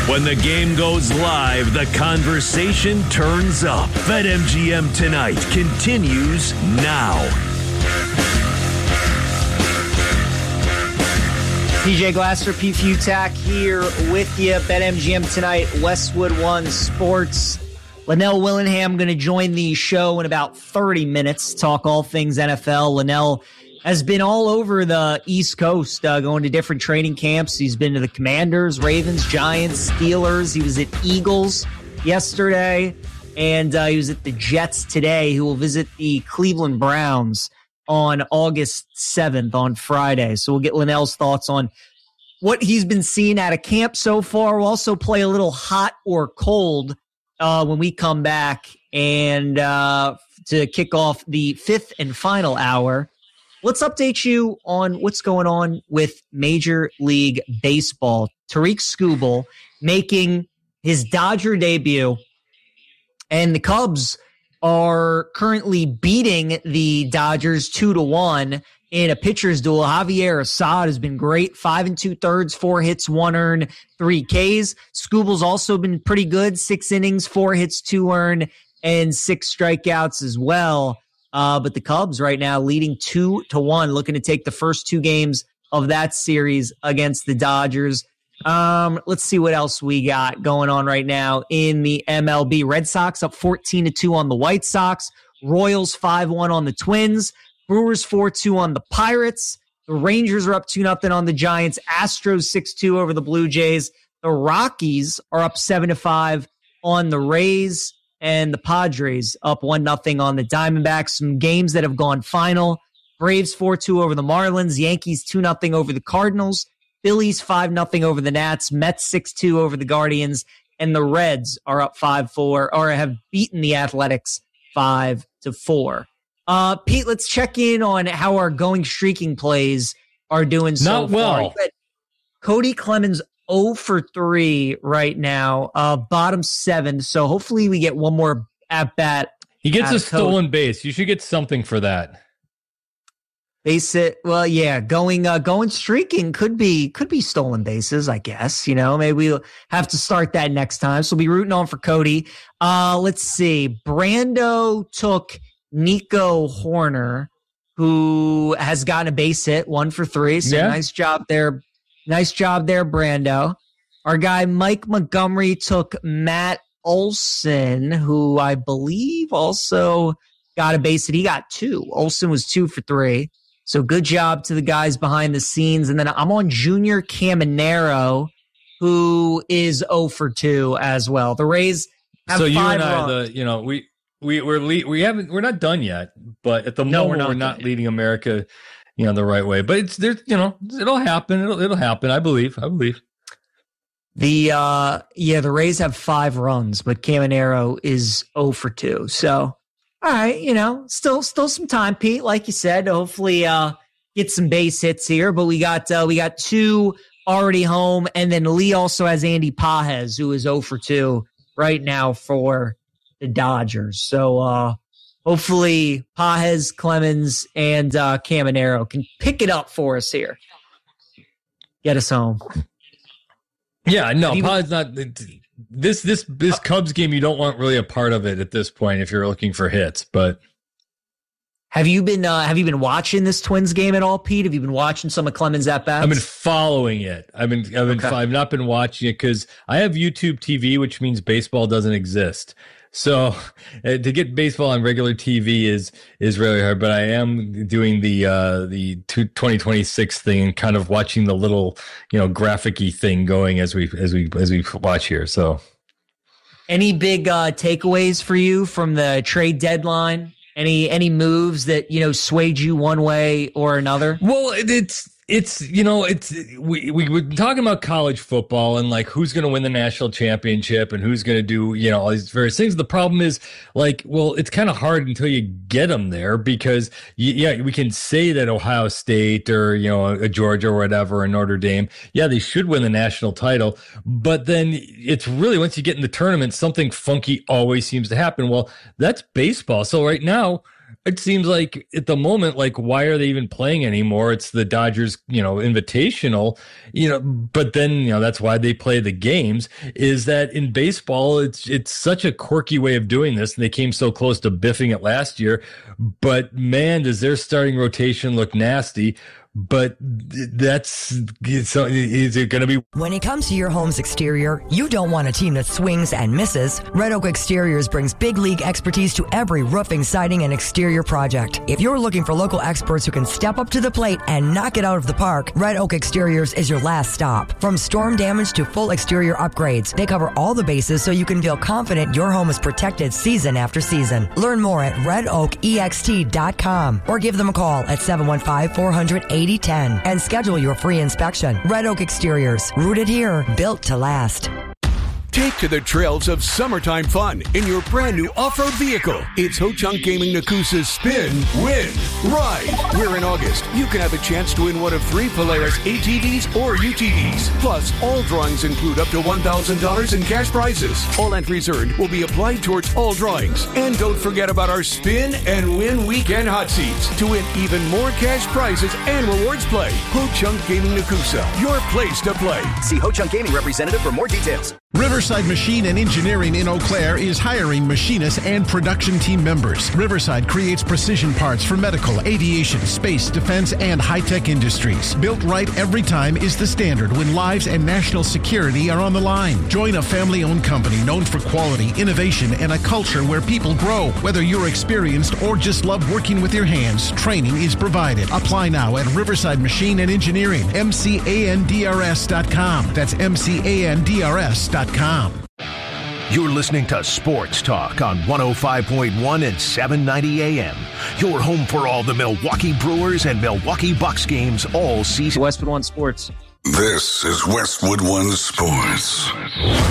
When the game goes live, the conversation turns up. BetMGM Tonight continues now. PJ Glasser, Pete Futak here with you. BetMGM Tonight, Westwood One Sports. Linnell Willingham going to join the show in about 30 minutes, talk all things NFL. Linnell has been all over the East Coast, going to different training camps. He's been to the Commanders, Ravens, Giants, Steelers. He was at Eagles yesterday, and he was at the Jets today, who will visit the Cleveland Browns on August 7th on Friday. So we'll get Linnell's thoughts on what he's been seeing out of camp so far. We'll also play a little hot or cold when we come back, and to kick off the fifth and final hour. Let's update you on what's going on with Major League Baseball. Tarik Skubal making his Dodger debut, and the Cubs are currently beating the Dodgers 2-1 in a pitcher's duel. Javier Assad has been great. 5 2/3, 4 hits, 1 earned, 3 Ks. Skubal's also been pretty good. 6 innings, 4 hits, 2 earned, and 6 strikeouts as well. But the Cubs right now leading 2-1, looking to take the first 2 games of that series against the Dodgers. Let's see what else we got going on right now in the MLB. Red Sox up 14-2 on the White Sox. Royals 5-1 on the Twins. Brewers 4-2 on the Pirates. The Rangers are up 2-0 on the Giants. Astros 6-2 over the Blue Jays. The Rockies are up 7-5 on the Rays. And the Padres up 1-0 on the Diamondbacks. Some games that have gone final. Braves 4-2 over the Marlins. Yankees 2-0 over the Cardinals. Phillies 5-0 over the Nats. Mets 6-2 over the Guardians. And the Reds are up 5-4, or have beaten the Athletics 5-4. Pete, let's check in on how our going streaking plays are doing so Not well. far. Cody Clemens 0 for 3 right now, bottom 7. So hopefully we get one more at bat. He gets a stolen base. You should get something for that. Base it. Well, yeah, going streaking could be stolen bases, I guess. You know, maybe we'll have to start that next time. So we'll be rooting on for Cody. Let's see. Brando took Nico Horner, who has gotten a base hit, 1 for 3. So yeah. Nice job there. Nice job there, Brando. Our guy Mike Montgomery took Matt Olson, who I believe also got a base hit. He got 2. Olson was 2 for 3. So good job to the guys behind the scenes. And then I'm on Junior Caminero, who is 0 for 2 as well. The Rays have 5 you and runs. we're not done yet, but at the moment we're not leading America the right way, but it'll happen. It'll happen. I believe. The Rays have 5 runs, but Caminero is 0 for 2. So, all right, still some time, Pete. Like you said, hopefully get some base hits here. But we got 2 already home, and then Lee also has Andy Pages, who is 0 for 2 right now for the Dodgers. So, hopefully, Pages, Clemens, and Caminero can pick it up for us here. Get us home. Yeah, no, Pages not this Cubs game. You don't want really a part of it at this point if you're looking for hits. But have you been watching this Twins game at all, Pete? Have you been watching some of Clemens at bats? I've been following it. I've not been watching it because I have YouTube TV, which means baseball doesn't exist. So to get baseball on regular TV is really hard, but I am doing the 2026 thing and kind of watching the little graphic-y thing going as we watch here. So, any big takeaways for you from the trade deadline? Any moves that swayed you one way or another? Well, we were talking about college football and like who's going to win the national championship and who's going to do all these various things. The problem is it's kind of hard until you get them there because we can say that Ohio State or a Georgia or whatever or Notre Dame, they should win the national title, but then it's really once you get in the tournament, something funky always seems to happen. Well, that's baseball. So right now, it seems like at the moment, like, why are they even playing anymore? It's the Dodgers, invitational, but then, that's why they play the games, is that in baseball, it's such a quirky way of doing this. And they came so close to biffing it last year, but man, does their starting rotation look nasty. But is it going to be? When it comes to your home's exterior, you don't want a team that swings and misses. Red Oak Exteriors brings big league expertise to every roofing, siding, and exterior project. If you're looking for local experts who can step up to the plate and knock it out of the park, Red Oak Exteriors is your last stop. From storm damage to full exterior upgrades, they cover all the bases so you can feel confident your home is protected season after season. Learn more at redoakext.com or give them a call at 715-400-8010 and schedule your free inspection. Red Oak Exteriors, rooted here, built to last. Take to the trails of summertime fun in your brand new off-road vehicle. It's Ho-Chunk Gaming Nakusa's Spin, Win, Ride. Where in August, you can have a chance to win one of 3 Polaris ATVs or UTVs. Plus, all drawings include up to $1,000 in cash prizes. All entries earned will be applied towards all drawings. And don't forget about our Spin and Win Weekend Hot Seats to win even more cash prizes and rewards play. Ho-Chunk Gaming Nakusa, your place to play. See Ho-Chunk Gaming representative for more details. Riverside Machine and Engineering in Eau Claire is hiring machinists and production team members. Riverside creates precision parts for medical, aviation, space, defense, and high-tech industries. Built right every time is the standard when lives and national security are on the line. Join a family-owned company known for quality, innovation, and a culture where people grow. Whether you're experienced or just love working with your hands, training is provided. Apply now at Riverside Machine and Engineering, MCANDRS.com. That's MCANDRS.com. You're listening to Sports Talk on 105.1 and 790 AM. Your home for all the Milwaukee Brewers and Milwaukee Bucks games all season. Westwood One Sports. This is Westwood One Sports.